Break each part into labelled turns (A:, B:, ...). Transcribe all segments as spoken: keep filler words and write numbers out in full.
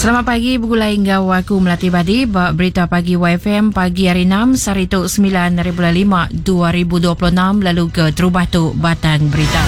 A: Selamat pagi, begulai ngau aku Melati Badi. Berita pagi Y F M pagi hari enam, Sarituk sembilan hari bulan lima dua ribu dua puluh enam, lalu ke Terubah tu Batang Berita.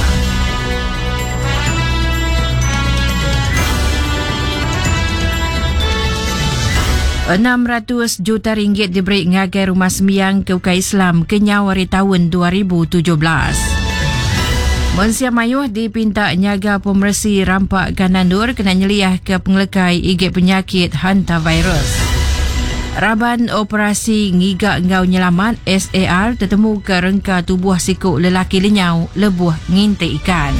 A: enam ratus juta ringgit diberi ngagai rumah sembiang ke Ukai Islam Kenyau hari tahun dua ribu tujuh belas. Mensia Mayuh dipinta nyaga pemersi rampak Ganandur kena nyeliah ke pengelekai igit penyakit hantavirus. Raban operasi ngigak ngau nyelamat S A R tertemu ke rengka tubuh sikuk lelaki lenyau lebuh ngintik ikan.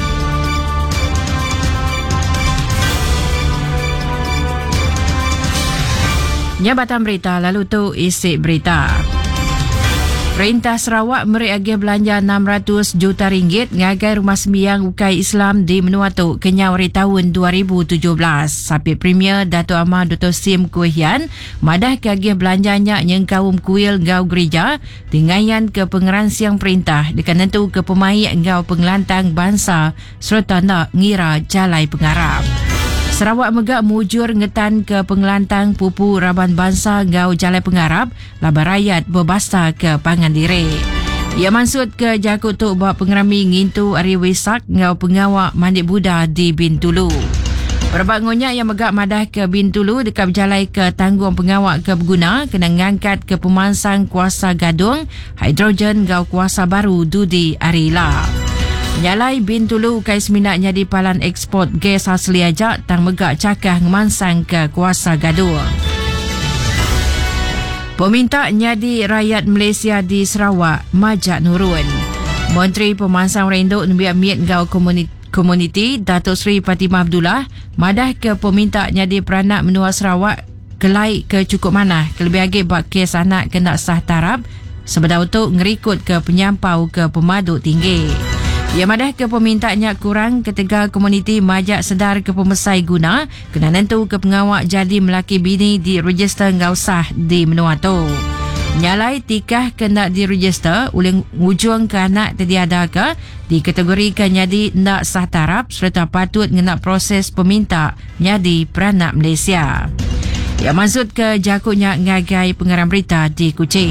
A: Nyabatan berita lalu tu isi berita. Perintah Sarawak meri agih belanja enam ratus juta ringgit ngagai rumah sembiang Ukai Islam di Menuatu Kenyau hari tahun dua ribu tujuh belas. Sapit Premier Dato' Amar Doktor Sim Kuihian madah ke agih belanjanya yang kaum kuil ngau gereja dengayan ke pengeransiang perintah dekan nentu ke pemaik ngau pengelantang bangsa serta nak ngira jalai pengarap. Sarawak megak mujur ngetan ke pengelantang pupu Raban Bangsa ngau Jalai Pengarap, laba rakyat berbasta ke Pangandiri. Ia maksud ke jakut tu buat pengerami ngintu Ari Wesak ngau pengawak Mandik Buddha di Bintulu. Perabak ngonyak yang megak madah ke Bintulu dekat berjalai ke tanggung pengawak ke berguna kena ngangkat ke pemansang kuasa gadung hidrogen ngau kuasa baru Dudi Arila. Nyalai Bintulu kais minatnya di palan ekspor gas asli ajak tang megak cakah ngemansang ke kuasa gaduh. Peminta nyadi rakyat Malaysia di Sarawak majak nurun. Menteri Pemansang Rendok Nembiak Miet Ngau Komuniti Datuk Seri Fatimah Abdullah madah ke peminta nyadi peranak menua Sarawak kelai ke cukup manah kelebih agak bak kes anak kena sah tarap sebeda untuk ngerikut ke penyampau ke pemaduk tinggi. Ia madah ke pemintaannya kurang ketiga komuniti majak sedar ke pemesai guna kena nentu ke pengawak jadi melaki bini di register ngau sah di Menuatu. Nyalai tikah kena diregister oleh ngujung ke anak terdiada ke dikategorikan jadi nak sah tarap serta patut ngenak proses peminta nyadi peranak Malaysia. Ia maksud ke jakutnya ngagai pengarang berita di Kuching.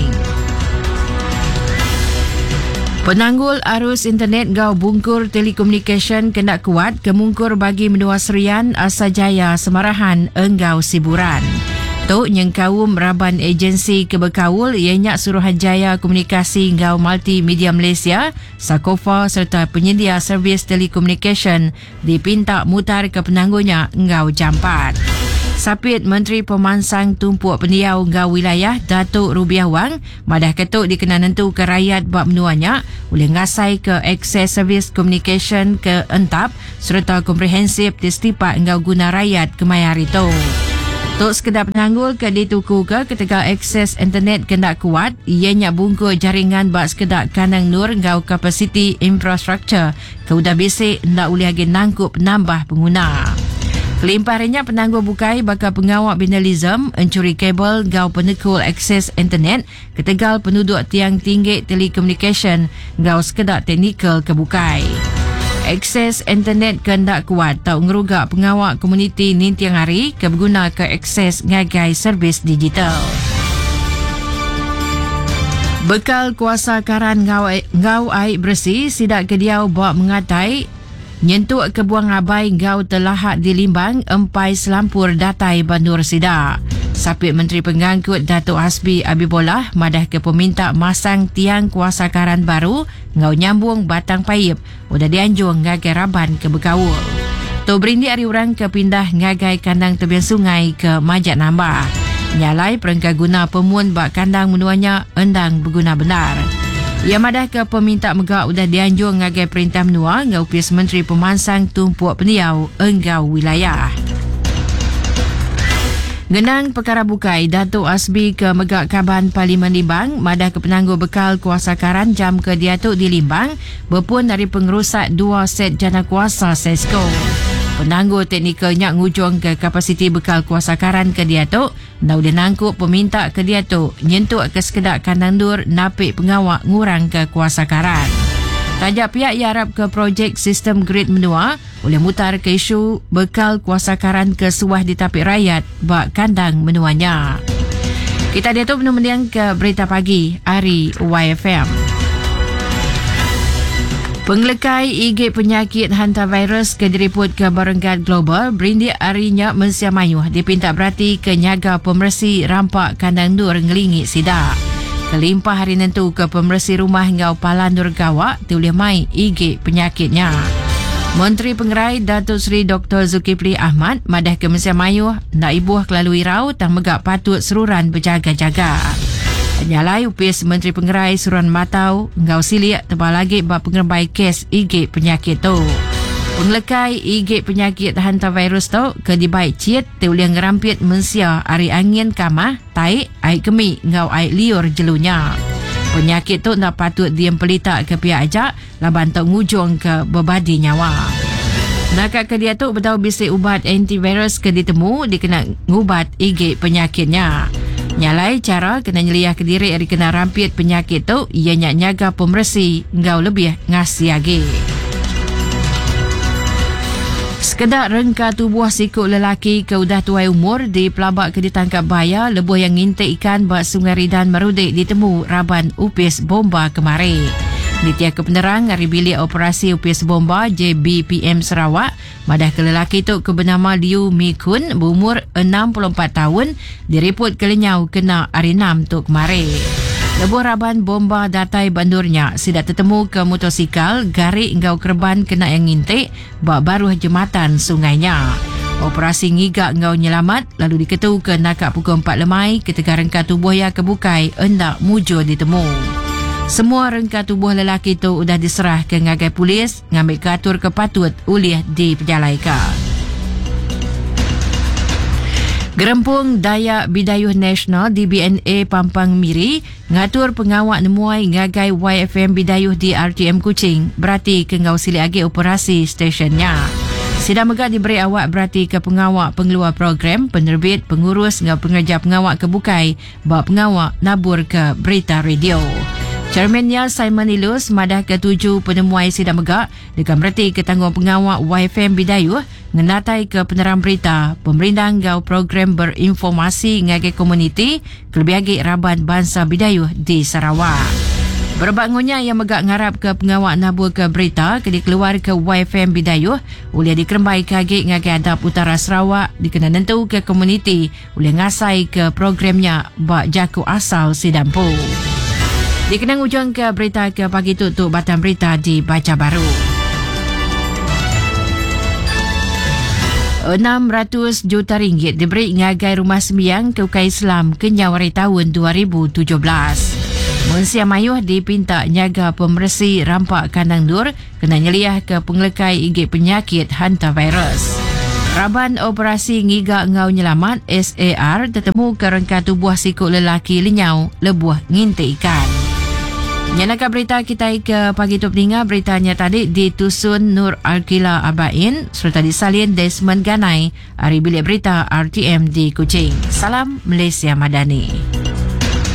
A: Penanggul arus internet ngau bungkur telekomunikasi kena kuat kemungkur bagi menua Serian Asajaya Semarahan enggau Siburan. Tok yang kaum Raban Agensi Kebekaul ianya Suruhanjaya Komunikasi ngau Multimedia Malaysia, Sakofa serta penyedia servis telekomunikasi dipinta mutar ke penanggulnya ngau Jampat. Sapit Menteri Pemansang Tumpuk Pendiau ngau wilayah Datuk Rubiah Wang madah ketuk dikena nentu ke rakyat bab menuanya oleh ngasai ke akses servis komunikasi ke entap serta komprehensif testipak ngau guna rakyat ke mayar itu. Tok sekedar penanggul ke dituku ke ketika akses internet kena kuat ianya bungkur jaringan bak sekedar kanang nur ngau kapasiti infrastruktur ke udah bisik ndak boleh lagi nangkup nambah pengguna. Kelimpahannya penangguh bukai bakal pengawak binalism encuri kabel ngau penekul akses internet ketegal penduduk tiang tinggi telekomunikasi ngau sekedar teknikal kebukai. Akses internet kendak kuat tak ngerugak pengawak komuniti ni tiang hari ke berguna ke akses ngagai servis digital. Bekal kuasa karan ngau, ngau air bersih sidak kediau buat mengatai nyentuk kebuang abai ngau terlahat di Limbang empai selampur datai Bandur Sidak. Sapit Menteri Pengangkut Datuk Hasbi Abibullah madah ke peminta masang tiang kuasa karan baru ngau nyambung batang paip udah dianjung ngagai Raban ke Bekaul. To berindi ari orang ke pindah ngagai kandang tebian sungai ke Majak Nambah. Nyalai perengka guna pemun bak kandang menuanya endang berguna benar. Ia madah ke peminta megak udah dianjung ngagai perintah menua ngau Pis Menteri Pemansang Tumpuk Pendiau enggau wilayah. Genang perkara bukai Datuk Asbi ke megak Kaban Parlimen Limbang madah ke penangguh bekal kuasa karan jam ke diatuk di Limbang berpun dari pengerusak dua set jana kuasa Sesko. Penangguh teknikalnya ngujung ke kapasiti bekal kuasa karan ke diatuk nau dia nangkup peminta ke diatuk nyentuk ke sekedar kandang dur napik pengawak ngurang ke kuasa karan. Tajak pihak ia harap ke projek sistem grid menua boleh mutar ke isu bekal kuasa karan ke suah di tapik rakyat bak kandang menuanya. Kita dia tu menunjang ke berita pagi hari Y F M. Penggelekai igit penyakit hantavirus ke diriput ke Berenggat Global berindik harinya Malaysia Mayuh dipinta berhati ke nyaga pemersi rampak kandang dur ngelingit sidak. Kelimpah hari nentu ke pemersi rumah ngau Palan Nurgawak boleh mai igit penyakitnya. Menteri Pengerai Datuk Seri Doktor Zulkifli Ahmad madah ke Malaysia Mayuh nak ibuh kelalui rau tang megak patut seruran berjaga-jaga. Nyalai upis Menteri Pengerai Suruhan Matau ngau silik tebal lagi bab pengerbai kes igit penyakit tu. Penggelekai igit penyakit hantavirus tu ke dibaik ciet te boleh ngerampit Malaysia hari angin kamah, taik, air kemik ngau air liur jelunya. Penyakit tu nak patut diem pelita ke pihak ajak laban tok ngujung ke berbadi nyawa. Nakak ke dia tu betul bisik ubat antivirus ke ditemu dikena ngubat igit penyakitnya. Nyalai cara kena nyeliah ke diri hari kena rampit penyakit tu ianya nyaga pemersi ngau lebih ngasih lagi. Sekedar rengka tubuh sikut lelaki ke udah tuai umur di pelabak ke ditangkap bahaya lebuh yang ngintik ikan bak Sungai Ridan Marudik ditemu raban upis bomba kemari. Nitia ke penerang hari bilik operasi upis bomba J B P M Sarawak madah ke lelaki tu ke bernama Liu Mi Kun berumur enam puluh empat tahun diriput kelenyau kena hari enam tu kemari. Lebuh raban bomba datai bandurnya sidak tertemu ke motosikal garik ngau kerban kena yang ngintik bak baruh jematan sungainya. Operasi ngigak ngau nyelamat lalu diketu ke nakak pukul empat lemai ketika rengka tubuh yang kebukai hendak mujur ditemu. Semua rengka tubuh lelaki tu sudah diserah ke ngagai polis ngambil keatur kepatut ulih di Pejalaikan. Gerempung Dayak Bidayuh Nasional D B N A Pampang Miri ngatur pengawak nemuai ngagai Y F M Bidayuh di R T M Kuching berarti ke ngau silik agi operasi stesyennya. Sidang megak diberi awak berarti ke pengawak pengeluar program, penerbit, pengurus ngau pengerja pengawak kebukai bak pengawak nabur ke berita radio. Chairmannya Simon Ilus madah ketujuh penemuai sidang megak dengan berarti ke tanggung pengawak Y F M Bidayuh ngenatai ke penerang berita pemerintah ngau program berinformasi ngagai komuniti kelebih agi raban bangsa Bidayuh di Sarawak. Berbak ngonya yang megak ngarap ke pengawak nabur ke berita ke dikeluar ke Y F M Bidayuh boleh dikerembai kagik ngagai adab utara Sarawak dikena nentu ke komuniti boleh ngasai ke programnya bak jaku asal Sidampu. Dikenang ujung ke berita ke pagi tutup batang berita di Baca Baru. enam ratus juta ringgit diberi ngagai rumah sembiang ke Ukai Islam ke Nyawari tahun dua ribu tujuh belas. Malaysia Mayuh dipinta nyaga pemersi rampak kandang dur kena nyeliah ke penggelekai igit penyakit hantavirus. Raban operasi ngigak ngau nyelamat S A R tertemu ke rengka tubuh sikut lelaki lenyau lebuh ngintik ikan. Nyanakan berita kita ke pagi tu peningat beritanya tadi ditusun Nur Alkila Abain serta disalin Desmond Ganai hari bilik berita R T M di Kuching. Salam Malaysia Madani.